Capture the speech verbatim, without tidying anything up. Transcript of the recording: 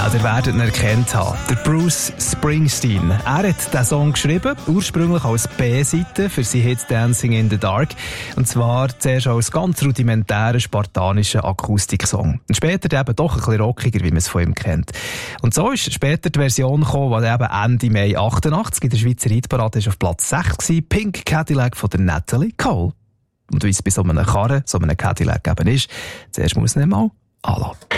Also ihr werdet ihn erkannt haben. Der Bruce Springsteen. Er hat diesen Song geschrieben, ursprünglich als B-Seite für sein Hit Dancing in the Dark. Und zwar zuerst als ganz rudimentären, spartanischen Akustiksong. Und später eben doch ein bisschen rockiger, wie man es von ihm kennt. Und so ist später die Version gekommen, die eben Ende Mai achtundachtzig in der Schweizer Hitparade ist auf Platz sechs war, Pink Cadillac von der Natalie Cole. Und wie es bei so einem Karren, so einem Cadillac eben ist, zuerst muss man ihn mal anlassen.